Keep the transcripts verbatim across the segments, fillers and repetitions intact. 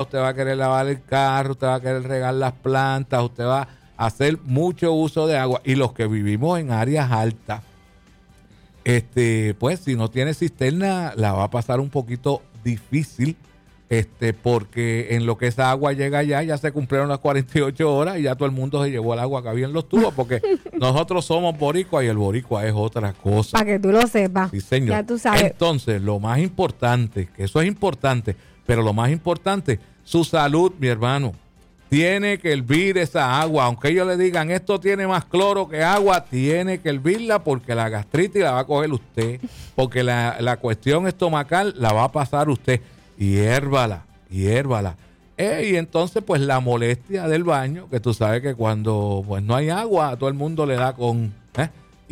usted va a querer lavar el carro, usted va a querer regar las plantas, usted va a hacer mucho uso de agua. Y los que vivimos en áreas altas, este, pues si no tiene cisterna, la va a pasar un poquito difícil, este, porque en lo que esa agua llega allá, ya se cumplieron las cuarenta y ocho horas y ya todo el mundo se llevó el agua que había en los tubos, porque nosotros somos boricua y el boricua es otra cosa. Para que tú lo sepas. Sí, señor. Ya tú sabes. Entonces, lo más importante, que eso es importante, pero lo más importante, su salud, mi hermano. Tiene que hervir esa agua, aunque ellos le digan esto tiene más cloro que agua, tiene que hervirla porque la gastritis la va a coger usted, porque la, la cuestión estomacal la va a pasar usted. Hiérvala, hiérvala. Eh, y entonces, pues la molestia del baño, que tú sabes que cuando pues no hay agua, a todo el mundo le da con... ¿eh?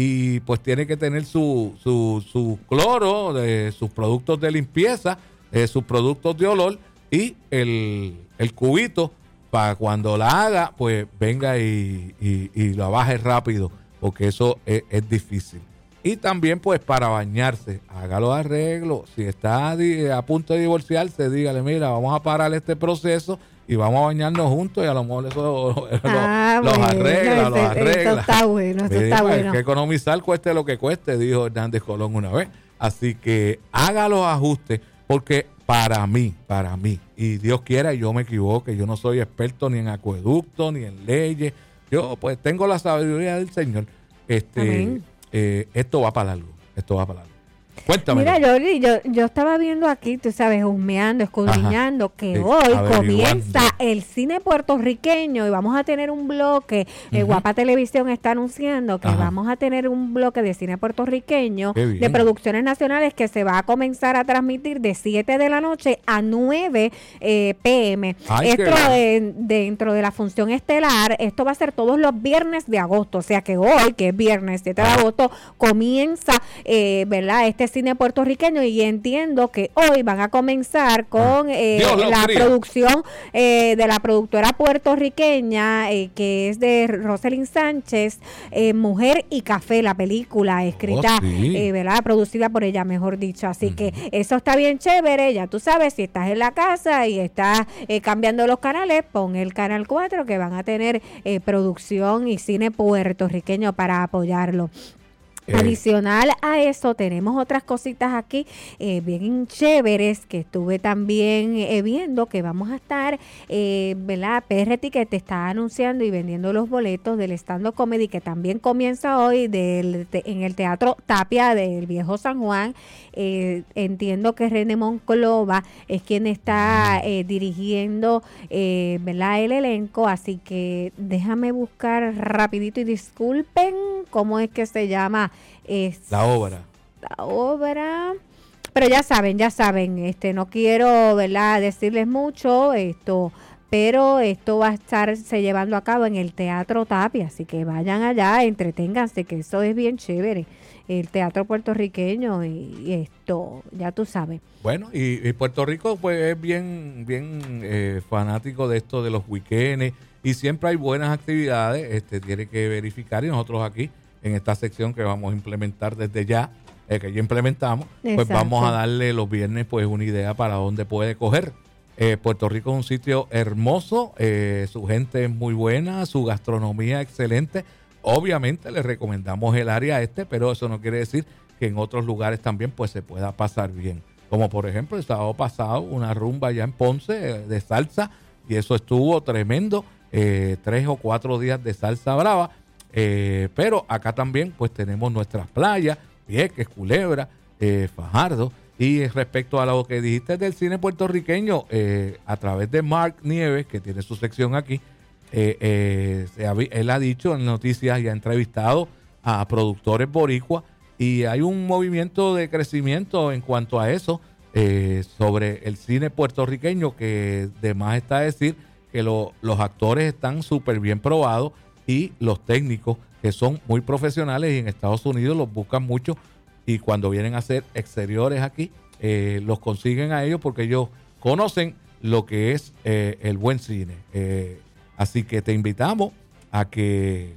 Y pues tiene que tener su, su, su cloro, de sus productos de limpieza, eh, sus productos de olor y el, el cubito para cuando la haga, pues venga y, y, y la baje rápido, porque eso es, es difícil. Y también, pues, para bañarse, haga los arreglos. Si está a punto de divorciarse, dígale, mira, vamos a parar este proceso y vamos a bañarnos juntos y a lo mejor eso ah, lo, bueno, los arregla, ese, los arregla. Eso está bueno, eso Mira, está bueno. Hay que economizar, cueste lo que cueste, dijo Hernández Colón una vez. Así que haga los ajustes, porque para mí, para mí, y Dios quiera yo me equivoque, yo no soy experto ni en acueducto, ni en leyes. Yo, pues, tengo la sabiduría del Señor. Este... Amén. Eh, esto va para largo, esto va para largo. Cuéntame. Mira, yo, yo, yo estaba viendo aquí, tú sabes, husmeando, escudriñando, Ajá. que sí, hoy comienza el cine puertorriqueño y vamos a tener un bloque, uh-huh. eh, Guapa Televisión está anunciando que Ajá. vamos a tener un bloque de cine puertorriqueño de producciones nacionales que se va a comenzar a transmitir de siete de la noche a nueve eh, pe eme. Ay, esto de, dentro de la función estelar, esto va a ser todos los viernes de agosto, o sea que hoy, que es viernes siete de agosto, comienza, eh, ¿verdad?, este cine puertorriqueño, y entiendo que hoy van a comenzar con eh, la frío. producción eh, de la productora puertorriqueña eh, que es de Rosalind Sánchez, eh, Mujer y Café, la película escrita, oh, sí. eh, ¿verdad?, producida por ella, mejor dicho, así uh-huh. que eso está bien chévere. Ya tú sabes, si estás en la casa y estás eh, cambiando los canales, pon el canal cuatro, que van a tener eh, producción y cine puertorriqueño para apoyarlo. Eh. Adicional a eso, tenemos otras cositas aquí eh, bien chéveres que estuve también eh, viendo, que vamos a estar, eh, ¿verdad? P R Ticket está anunciando y vendiendo los boletos del stand-up comedy que también comienza hoy del, te, en el Teatro Tapia del Viejo San Juan. Eh, entiendo que René Monclova es quien está eh, dirigiendo, eh, ¿verdad?, el elenco, así que déjame buscar rapidito y disculpen cómo es que se llama es la obra. La obra, pero ya saben, ya saben, este, no quiero, ¿verdad?, decirles mucho esto, pero esto va a estarse llevando a cabo en el Teatro Tapia, así que vayan allá, entreténganse, que eso es bien chévere, el teatro puertorriqueño y, y esto, ya tú sabes. Bueno, y, y Puerto Rico pues es bien, bien eh, fanático de esto de los weekends y siempre hay buenas actividades, este, tiene que verificar, y nosotros aquí en esta sección que vamos a implementar desde ya, eh, que ya implementamos, Exacto. pues vamos a darle los viernes pues una idea para dónde puede coger. Eh, Puerto Rico es un sitio hermoso, eh, su gente es muy buena, su gastronomía excelente. Obviamente les recomendamos el área este, pero eso no quiere decir que en otros lugares también pues se pueda pasar bien. Como por ejemplo el sábado pasado, una rumba allá en Ponce eh, de salsa, y eso estuvo tremendo, eh, tres o cuatro días de salsa brava. Eh, pero acá también pues tenemos nuestras playas, Vieques, Culebra, eh, Fajardo. Y respecto a lo que dijiste del cine puertorriqueño, eh, a través de Mark Nieves, que tiene su sección aquí, eh, eh, se ha, él ha dicho en noticias y ha entrevistado a productores boricuas, y hay un movimiento de crecimiento en cuanto a eso, eh, sobre el cine puertorriqueño, que de más está decir que lo, los actores están súper bien probados, y los técnicos, que son muy profesionales, y en Estados Unidos los buscan mucho, y cuando vienen a hacer exteriores aquí, eh, los consiguen a ellos porque ellos conocen lo que es eh, el buen cine. Eh, así que te invitamos a que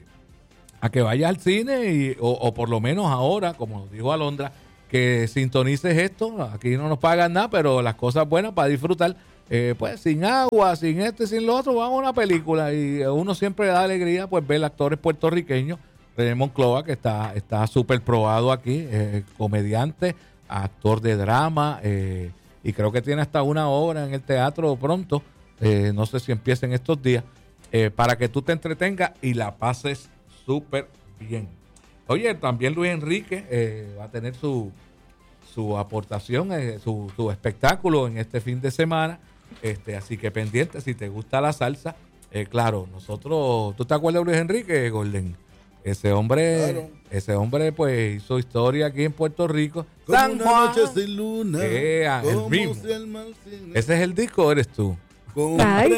a que vayas al cine, y, o, o por lo menos ahora, como dijo Alondra, que sintonices esto. Aquí no nos pagan nada, pero las cosas buenas para disfrutar eh, pues sin agua, sin esto y sin lo otro, vamos a una película y uno siempre da alegría pues ver actores puertorriqueños. René Monclova, que está está súper probado aquí, eh, comediante, actor de drama, eh, y creo que tiene hasta una obra en el teatro pronto, eh, no sé si empieza en estos días, eh, para que tú te entretengas y la pases súper bien. Oye, también Luis Enrique eh, va a tener su, su aportación, eh, su, su espectáculo en este fin de semana. Este, así que pendiente, si te gusta la salsa, eh, claro, nosotros, ¿tú te acuerdas de Luis Enrique, Golden? Ese hombre, claro. ese hombre pues hizo historia aquí en Puerto Rico. Como San una Juan. Noche sin luna. Eh, el mismo. Si el sin... Ese es el disco, ¿o eres tú? Ay,